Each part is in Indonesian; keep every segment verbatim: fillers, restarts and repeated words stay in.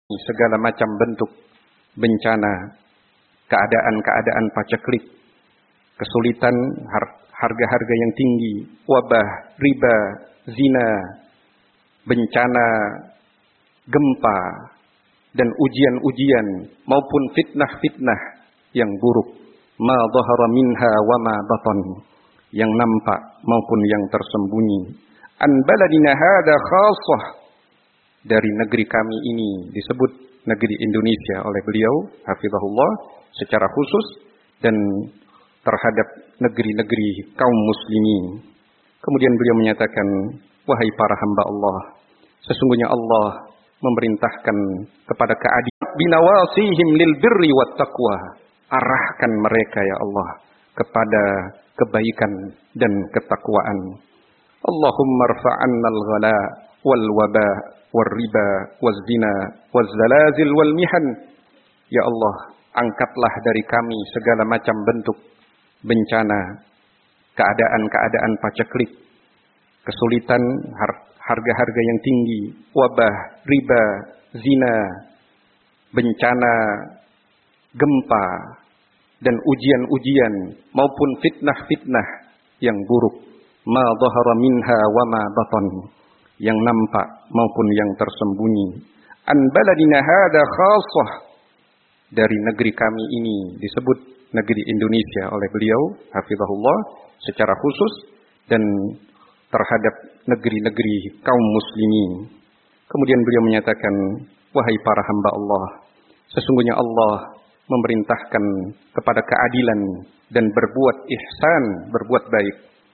segala macam bentuk bencana, keadaan-keadaan paceklik, kesulitan, harga-harga yang tinggi, wabah, riba, zina, bencana, gempa, dan ujian-ujian maupun fitnah-fitnah yang buruk, ma dhahara minha wa ma batan, yang nampak maupun yang tersembunyi. An baladina hadza khassah, dari negeri kami ini disebut negeri Indonesia oleh beliau hafizahullah secara khusus, dan terhadap negeri-negeri kaum muslimin. Kemudian beliau menyatakan, wahai para hamba Allah, sesungguhnya Allah memerintahkan kepada keadilan, binawasihim lil birri wat taqwa, arahkan mereka ya Allah kepada kebaikan dan ketakwaan. Allahumma rfa'annal ghala wal waba wal riba waz zina waz zalazil wal mihan. Ya Allah, angkatlah dari kami segala macam bentuk bencana, keadaan-keadaan paceklik, kesulitan, harga-harga yang tinggi, wabah, riba, zina, bencana, gempa, dan ujian-ujian maupun fitnah-fitnah yang buruk, ma dhahara minha wa ma batan, yang nampak maupun yang tersembunyi. An baladina hadza khassah, dari negeri kami ini disebut negeri Indonesia oleh beliau hafizahullah secara khusus, dan terhadap negeri-negeri kaum muslimin. Kemudian beliau menyatakan, wahai para hamba Allah, sesungguhnya Allah memerintahkan kepada keadilan dan berbuat ihsan, berbuat baik.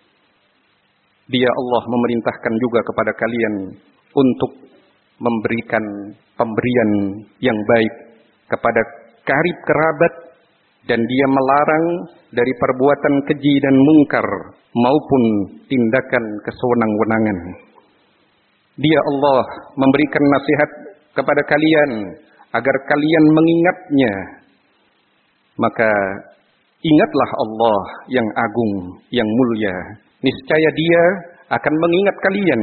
Dia Allah memerintahkan juga kepada kalian untuk memberikan pemberian yang baik kepada karib kerabat, dan dia melarang dari perbuatan keji dan mungkar maupun tindakan kesewenang-wenangan. Dia Allah memberikan nasihat kepada kalian agar kalian mengingatnya. Maka ingatlah Allah yang agung, yang mulia. Niscaya Dia akan mengingat kalian.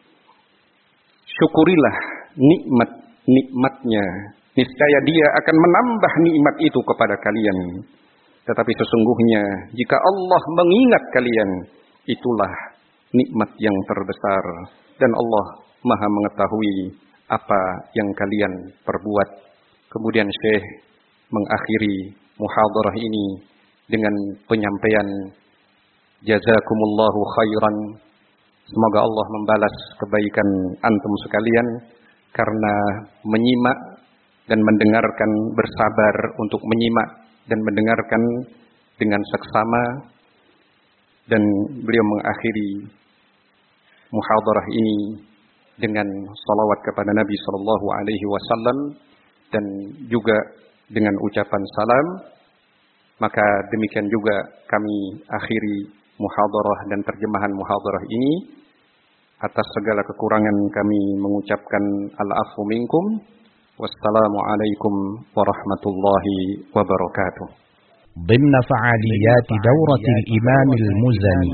Syukurilah nikmat-nikmatnya. Niscaya Dia akan menambah nikmat itu kepada kalian. Tetapi sesungguhnya jika Allah mengingat kalian, itulah nikmat yang terbesar. Dan Allah Maha mengetahui apa yang kalian perbuat. Kemudian Syekh mengakhiri muhadarah ini dengan penyampaian jazakumullahu khairan. Semoga Allah membalas kebaikan antum sekalian karena menyimak dan mendengarkan, bersabar untuk menyimak dan mendengarkan dengan seksama. Dan beliau mengakhiri muhadarah ini dengan salawat kepada Nabi sallallahu alaihi wasallam dan juga dengan ucapan salam. Maka demikian juga kami akhiri muhadarah dan terjemahan muhadarah ini. Atas segala kekurangan kami mengucapkan al-afu minkum. Wassalamualaikum warahmatullahi wabarakatuh. ضمن فعاليات دورة الإمام المزني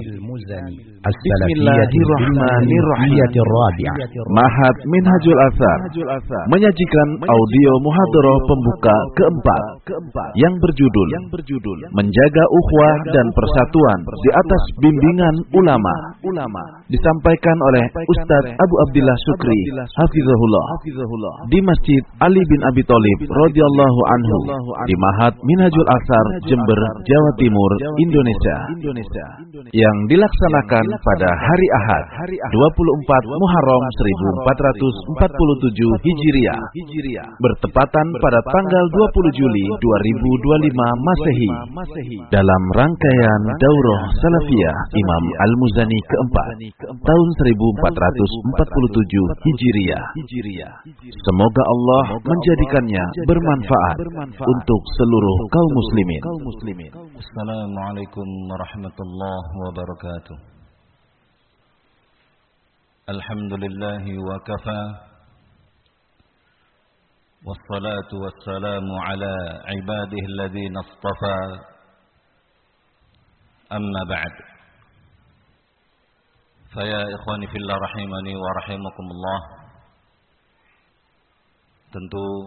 السلفية الرحمنية الرابعة Mahad Minhajul Athar menyajikan audio muhadarah pembuka keempat yang berjudul Menjaga Ukhuwah dan Persatuan di atas Bimbingan Ulama, disampaikan oleh Ustadz Abu Abdillah Syukri hafizahullah di Masjid Ali bin Abi Thalib radhiyallahu anhu di Mahad Minhajul Athar Jember, Jawa Timur, Indonesia, yang dilaksanakan pada hari Ahad dua puluh empat Muharram seribu empat ratus empat puluh tujuh Hijriah, bertepatan pada tanggal dua puluh Juli dua ribu dua puluh lima Masehi, dalam rangkaian Daurah Salafiyah Imam Al-Muzani keempat tahun seribu empat ratus empat puluh tujuh Hijriah. Semoga Allah menjadikannya bermanfaat untuk seluruh kaum muslimin. Assalamualaikum warahmatullahi wabarakatuh. Alhamdulillah wa kafa. Wassalatu wassalamu ala ibadihi alladhina istafa. Amma ba'd. Faya ikhwani fillah rahimani wa rahimakumullah. Tentu